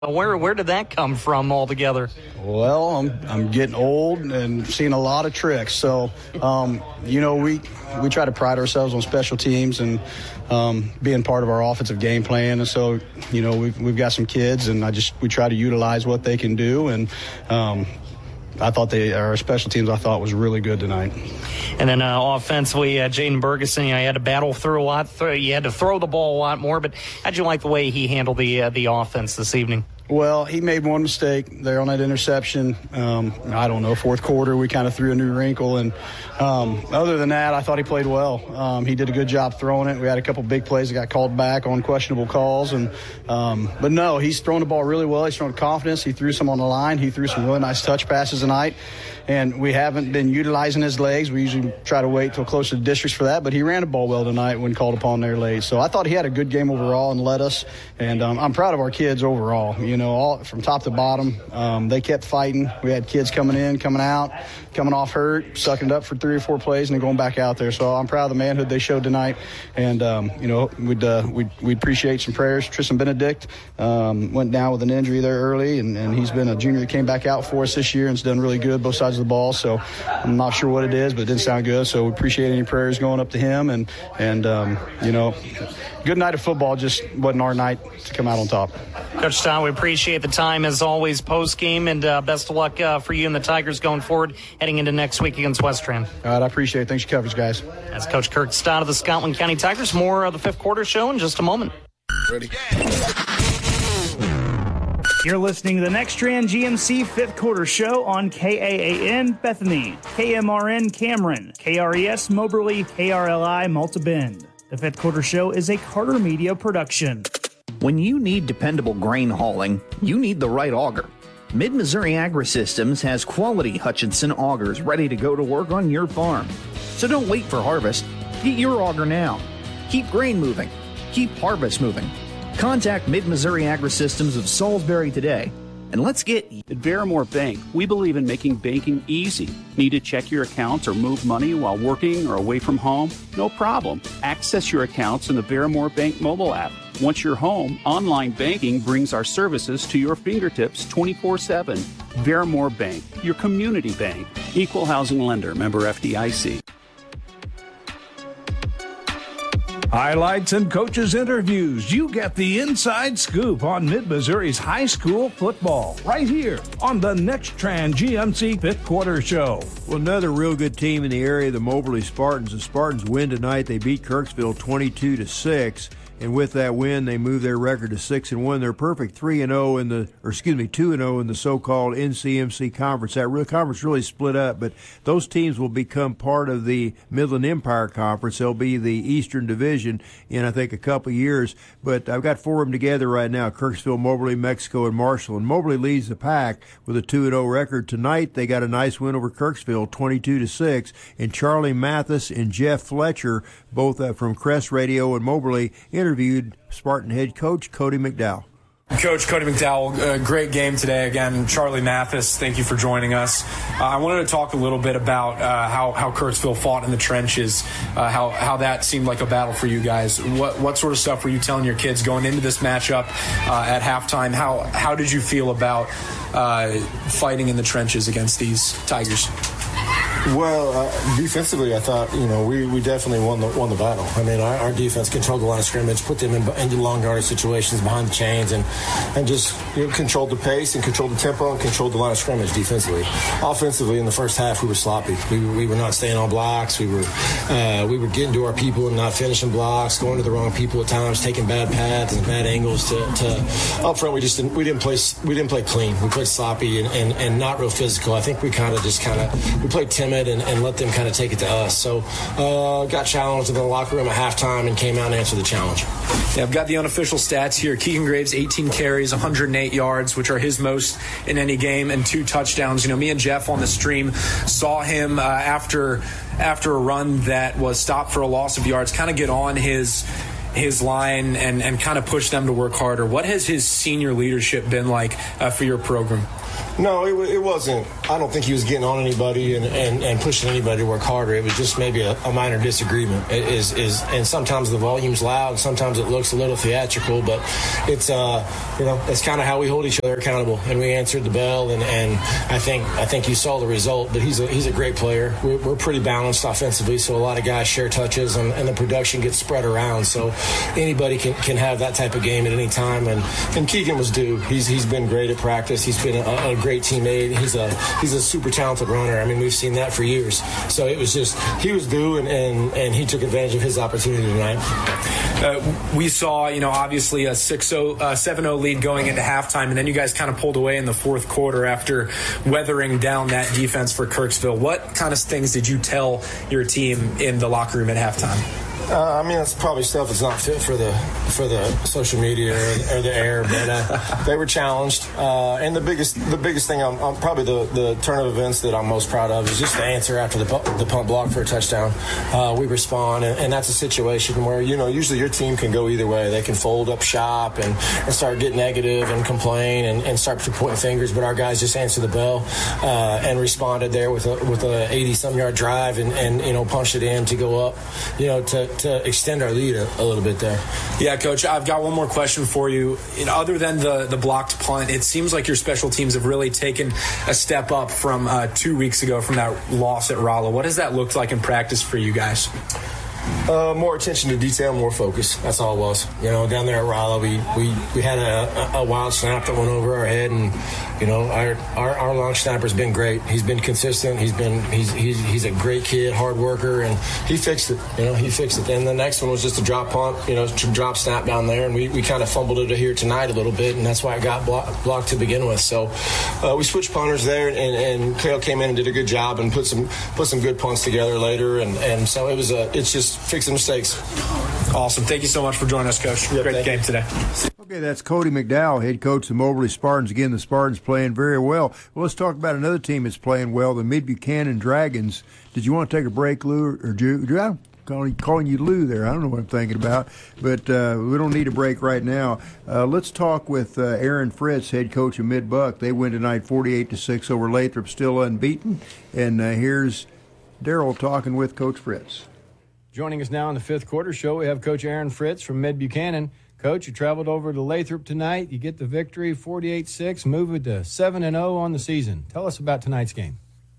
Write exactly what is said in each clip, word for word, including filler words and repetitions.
Where where did that come from altogether? Well, I'm I'm getting old and seeing a lot of tricks. So, um, you know, we we try to pride ourselves on special teams and um, being part of our offensive game plan. And so, you know, we've we've got some kids, and I just we try to utilize what they can do. And um, I thought they our special teams I thought was really good tonight. And then uh, offensively, uh, Jaden Bergeson, you, know, you had to battle through a lot. Through, you had to throw the ball a lot more. But how'd you like the way he handled the uh, the offense this evening? Well, he made one mistake there on that interception. Um, I don't know, fourth quarter, we kind of threw a new wrinkle. And um, other than that, I thought he played well. Um, he did a good job throwing it. We had a couple big plays that got called back on questionable calls. And um, But, no, he's thrown the ball really well. He's thrown confidence. He threw some on the line. He threw some really nice touch passes tonight. And we haven't been utilizing his legs. We usually try to wait till close to the districts for that. But he ran the ball well tonight when called upon there late. So I thought he had a good game overall and led us. And um, I'm proud of our kids overall. You know, all from top to bottom, um, they kept fighting. We had kids coming in, coming out, coming off hurt, sucking it up for three or four plays, and then going back out there. So I'm proud of the manhood they showed tonight. And, um, you know, we'd, uh, we'd, we'd appreciate some prayers. Tristan Benedict um, went down with an injury there early, and, and he's been a junior that came back out for us this year and has done really good both sides of the ball. So I'm not sure what it is, but it didn't sound good. So we appreciate any prayers going up to him. And, and um, you know, good night of football, just wasn't our night to come out on top. Coach Todd, we appreciate the time as always post-game, and uh, best of luck uh, for you and the Tigers going forward heading into next week against West Trent. All right, I appreciate it. Thanks for your coverage, guys. That's Coach Kirk Stott of the Scotland County Tigers. More of the fifth quarter show in just a moment. Ready? You're listening to the Next Trend G M C fifth quarter show on K A A N Bethany, K M R N Cameron, K R E S Moberly, K R L I Malta Bend. The fifth quarter show is a Carter Media production. When you need dependable grain hauling, you need the right auger. Mid-Missouri Agri-Systems has quality Hutchinson augers ready to go to work on your farm. So don't wait for harvest. Get your auger now. Keep grain moving. Keep harvest moving. Contact Mid-Missouri Agri-Systems of Salisbury today, and let's get... At Verimour Bank, we believe in making banking easy. Need to check your accounts or move money while working or away from home? No problem. Access your accounts in the Verimour Bank mobile app. Once you're home, online banking brings our services to your fingertips twenty-four seven. Verimour Bank, your community bank. Equal housing lender, member F D I C. Highlights and coaches' interviews. You get the inside scoop on Mid-Missouri's high school football right here on the Next Trend G M C fifth quarter show. Well, another real good team in the area, the Moberly Spartans. The Spartans win tonight. They beat Kirksville twenty-two to six. And with that win, they move their record to six and one. They're perfect three and zero in the, or excuse me, two and zero in the so-called N C M C conference. That real conference really split up, but those teams will become part of the Midland Empire Conference. They'll be the Eastern Division in I think a couple of years. But I've got four of them together right now: Kirksville, Moberly, Mexico, and Marshall. And Moberly leads the pack with a two and zero record tonight. They got a nice win over Kirksville, twenty-two to six. And Charlie Mathis and Jeff Fletcher, both uh, from Crest Radio and Moberly, interviewed Spartan head coach Cody McDowell. Coach Cody McDowell, a great game today. Again, Charlie Mathis, thank you for joining us. Uh, I wanted to talk a little bit about uh, how, how Kirksville fought in the trenches, uh, how, how that seemed like a battle for you guys. What what sort of stuff were you telling your kids going into this matchup uh, at halftime? How, how did you feel about uh, fighting in the trenches against these Tigers? Well, uh, defensively, I thought, you know, we, we definitely won the won the battle. I mean, our, our defense controlled the line of scrimmage, put them in, into long yardage situations behind the chains, and and just you know, controlled the pace and controlled the tempo and controlled the line of scrimmage defensively. Offensively, in the first half, we were sloppy. We, we were not staying on blocks. We were uh, we were getting to our people and not finishing blocks, going to the wrong people at times, taking bad paths and bad angles. To, to up front, we just didn't we didn't play we didn't play clean. We played sloppy and, and, and not real physical. I think we kind of just kind of we played timid. And, and let them kind of take it to us. So uh, got challenged in the locker room at halftime and came out and answered the challenge. Yeah, I've got the unofficial stats here. Keegan Graves, eighteen carries, one hundred eight yards, which are his most in any game, and two touchdowns. You know, me and Jeff on the stream saw him uh, after after a run that was stopped for a loss of yards, kind of get on his his line and, and kind of push them to work harder. What has his senior leadership been like uh, for your program? No, it, it wasn't. I don't think he was getting on anybody and, and, and pushing anybody to work harder. It was just maybe a, a minor disagreement. It is is and sometimes the volume's loud, and sometimes it looks a little theatrical. But it's uh you know it's kind of how we hold each other accountable. And we answered the bell, and, and I think I think you saw the result. But he's a he's a great player. We're, we're pretty balanced offensively, so a lot of guys share touches, and, and the production gets spread around. So anybody can, can have that type of game at any time. And, and Keegan was due. He's he's been great at practice. He's been a, a great teammate. He's a he's a super talented runner. I mean, we've seen that for years. So it was just he was due, and, and, and he took advantage of his opportunity tonight. Uh, we saw, you know, obviously a six oh, uh, seven oh lead going into halftime, and then you guys kind of pulled away in the fourth quarter after weathering down that defense for Kirksville. What kind of things did you tell your team in the locker room at halftime? Uh, I mean, that's probably stuff that's not fit for the for the social media or, or the air, but uh, they were challenged. Uh, and the biggest the biggest thing, I'm, I'm probably the, the turn of events that I'm most proud of is just the answer after the the pump block for a touchdown. Uh, we respond, and, and that's a situation where, you know, usually your team can go either way. They can fold up shop and, and start getting negative and complain and, and start pointing fingers, but our guys just answered the bell uh, and responded there with a with a eighty-some yard drive and, and, you know, punched it in to go up, you know, to to extend our lead a, a little bit there. Yeah, Coach, I've got one more question for you. You know, other than the, the blocked punt, it seems like your special teams have really taken a step up from uh, two weeks ago from that loss at Rolla. What does that look like in practice for you guys? Uh, more attention to detail, more focus. That's all it was. You know, down there at Rolla, we, we, we had a, a wild snap that went over our head, and you know, our, our our long snapper's been great. He's been consistent. He's been he's he's he's a great kid, hard worker, and he fixed it. You know, he fixed it. And the next one was just a drop punt, you know, drop snap down there, and we, we kind of fumbled it here tonight a little bit, and that's why it got block, blocked to begin with. So uh, we switched punters there, and, and Kale came in and did a good job and put some put some good punts together later, and, and so it was a it's just fixing mistakes. Awesome. Thank you so much for joining us, Coach. Yep, Great game you. today. Okay, that's Cody McDowell, head coach of the Moberly Spartans. Again, the Spartans playing very well. Well, let's talk about another team that's playing well, the Mid-Buchanan Dragons. Did you want to take a break, Lou, or Drew? Drew, I'm calling, calling you Lou there. I don't know what I'm thinking about, but uh, we don't need a break right now. Uh, let's talk with uh, Aaron Fritz, head coach of Mid-Buck. They win tonight forty-eight to six over Lathrop, still unbeaten. And uh, here's Darryl talking with Coach Fritz. Joining us now in the fifth quarter show, we have Coach Aaron Fritz from Mid-Buchanan. Coach, you traveled over to Lathrop tonight. You get the victory, forty-eight six, move it to seven and oh on the season. Tell us about tonight's game.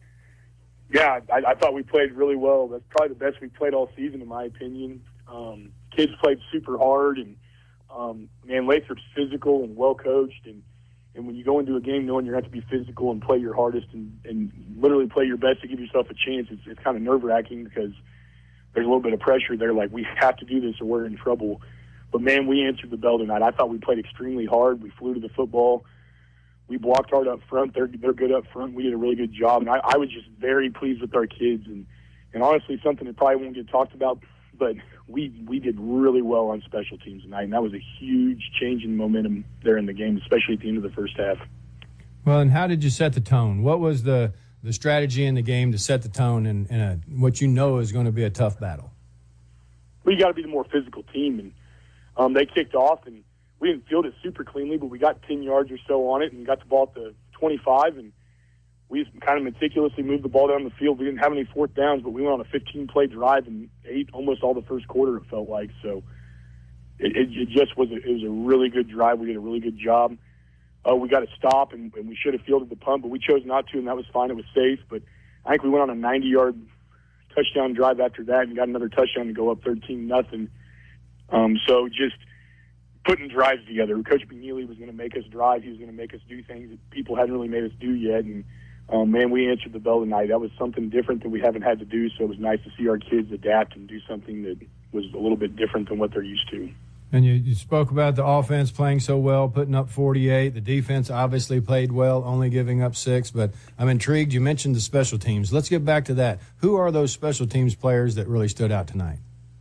Yeah, I, I thought we played really well. That's probably the best we played all season, in my opinion. Um, kids played super hard, and, um, man, Lathrop's physical and well-coached, and, and when you go into a game knowing you're going to have to be physical and play your hardest and, and literally play your best to give yourself a chance, it's, it's kind of nerve-wracking because there's a little bit of pressure there, like we have to do this or we're in trouble. But, man, we answered the bell tonight. I thought we played extremely hard. We flew to the football. We blocked hard up front. They're they're good up front. We did a really good job. And I, I was just very pleased with our kids. And, and honestly, something that probably won't get talked about, but we, we did really well on special teams tonight. And that was a huge change in momentum there in the game, especially at the end of the first half. Well, and how did you set the tone? What was the, the strategy in the game to set the tone in, in a, what you know is going to be a tough battle? We got to be the more physical team. And Um, they kicked off, and we didn't field it super cleanly, but we got ten yards or so on it and got the ball at the twenty-five, and we just kind of meticulously moved the ball down the field. We didn't have any fourth downs, but we went on a fifteen-play drive and ate almost all the first quarter, it felt like. So it, it, it just was a, it was a really good drive. We did a really good job. Uh, we got to stop, and, and we should have fielded the punt, but we chose not to, and that was fine. It was safe. But I think we went on a ninety-yard touchdown drive after that and got another touchdown to go up thirteen nothing. Um, so just putting drives together. Coach McNeely was going to make us drive. He was going to make us do things that people hadn't really made us do yet. And, um, man, we answered the bell tonight. That was something different that we haven't had to do, so it was nice to see our kids adapt and do something that was a little bit different than what they're used to. And you, you spoke about the offense playing so well, putting up forty-eight. The defense obviously played well, only giving up six. But I'm intrigued. You mentioned the special teams. Let's get back to that. Who are those special teams players that really stood out tonight?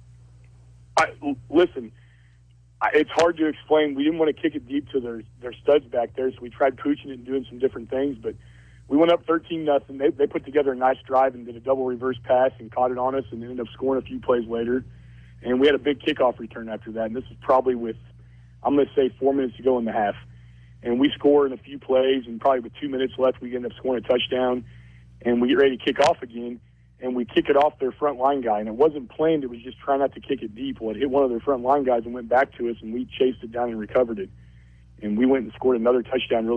I, listen, I, it's hard to explain. We didn't want to kick it deep to their, their studs back there, so we tried pooching it and doing some different things. But we went up thirteen nothing. They, they put together a nice drive and did a double reverse pass and caught it on us and ended up scoring a few plays later. And we had a big kickoff return after that. And this is probably with, I'm going to say, four minutes to go in the half. and we score in a few plays, and probably with two minutes left, we end up scoring a touchdown, and we get ready to kick off again, and we kick it off their front line guy, and it wasn't planned. It was just trying not to kick it deep. Well, it hit one of their front line guys and went back to us, and we chased it down and recovered it. And we went and scored another touchdown really